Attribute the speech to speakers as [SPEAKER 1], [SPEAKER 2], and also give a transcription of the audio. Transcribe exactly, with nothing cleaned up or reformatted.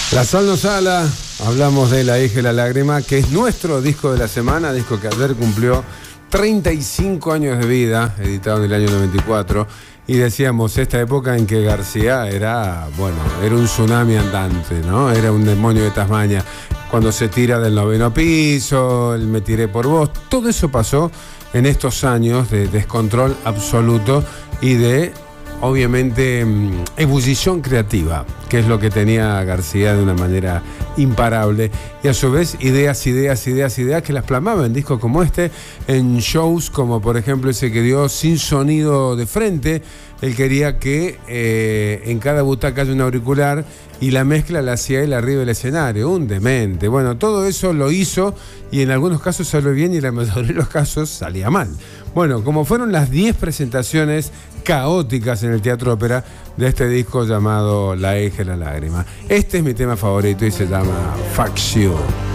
[SPEAKER 1] La Sal no sala, hablamos de La hija y la lágrima, que es nuestro disco de la semana, disco que ayer cumplió treinta y cinco años de vida, editado en el año noventa y cuatro, y decíamos, esta época en que García era, bueno, era un tsunami andante, ¿no? Era un demonio de Tasmania, cuando se tira del noveno piso, el me tiré por vos, todo eso pasó en estos años de descontrol absoluto y de, obviamente, ebullición creativa, que es lo que tenía García de una manera imparable, y a su vez ideas, ideas, ideas, ideas que las plasmaba en discos como este, en shows como por ejemplo ese que dio Sin Sonido de Frente. Él quería que eh, en cada butaca haya un auricular y la mezcla la hacía él arriba del escenario, un demente. Bueno, todo eso lo hizo y en algunos casos salió bien y en la mayoría de los casos salía mal. Bueno, como fueron las diez presentaciones caóticas en el Teatro Ópera de este disco llamado La hija y la lágrima. Este es mi tema favorito y se llama Fuck You.